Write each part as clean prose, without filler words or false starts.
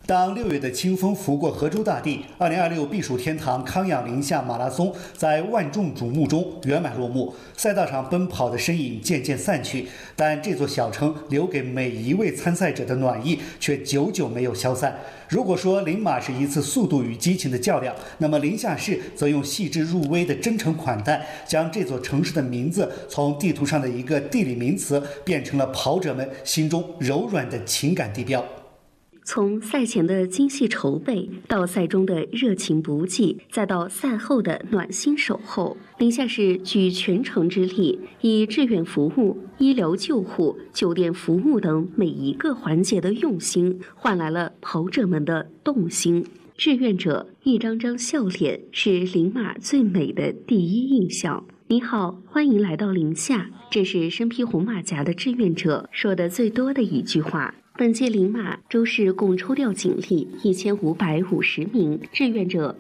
当6月的清风拂过河州大地，2026避暑天堂康养宁夏马拉松在万众瞩目中圆满落幕。赛道上奔跑的身影渐渐散去，但这座小城留给每一位参赛者的暖意却久久没有消散。如果说林马是一次速度与激情的较量，那么临夏市则用细致入微的真诚款待，将这座城市的名字从地图上的一个地理名词，变成了跑者们心中柔软的情感地标。 从赛前的精细筹备，到赛中的热情不济，再到赛后的暖心守候，临夏市举全城之力，以志愿服务、医疗救护、酒店服务等每一个环节的用心，换来了跑者们的动心。志愿者一张张笑脸，是林马最美的第一印象。你好，欢迎来到临夏，这是身披红马甲的志愿者说的最多的一句话。本届林马周市共抽调警力1550名，志愿者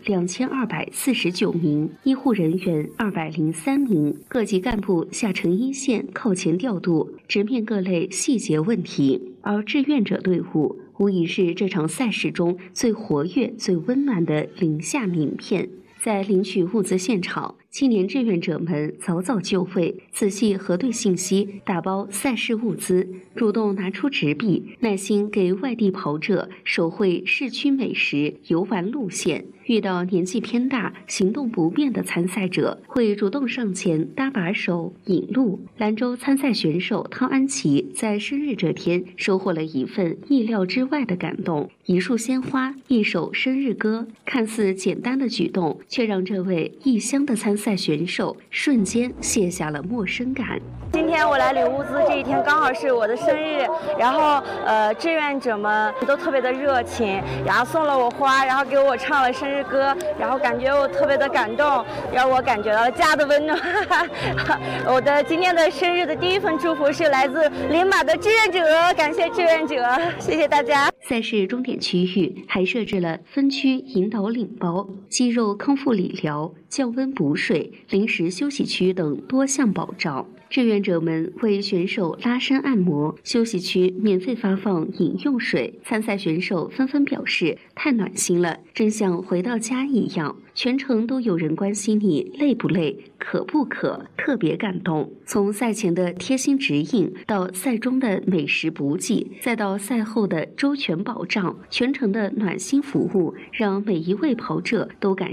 2249名，医护人员203名，各级干部下沉一线，靠前调度，直面各类细节问题。而志愿者队伍无疑是这场赛事中最活跃、最温暖的临夏名片。在领取物资现场，青年志愿者们早早就位，仔细核对信息，打包赛事物资，主动拿出纸笔，耐心给外地跑者手绘市区美食、游玩路线。遇到年纪偏大、行动不便的参赛者，会主动上前搭把手、引路。兰州参赛选手汤安琪在生日这天收获了一份意料之外的感动，一束鲜花，一首生日歌，看似简单的举动，却让这位异乡的参赛选手瞬间卸下了陌生感。 今天我来领物资，这一天刚好是我的生日，然后志愿者们都特别的热情，然后送了我花，然后给我唱了生日歌，然后感觉我特别的感动，让我感觉到了家的温暖。我的今天的生日的第一份祝福是来自林马的志愿者，感谢志愿者，谢谢大家。 赛事终点区域还设置了分区引导领包、肌肉康复理疗、降温补水、临时休息区等多项保障。志愿者们为选手拉伸按摩，休息区免费发放饮用水。参赛选手纷纷表示太暖心了，真像回到家一样。全程都有人关心你累不累、渴不渴，特别感动。从赛前的贴心指引，到赛中的美食补给，再到赛后的周全保障，全程的暖心服务，让每一位跑者都感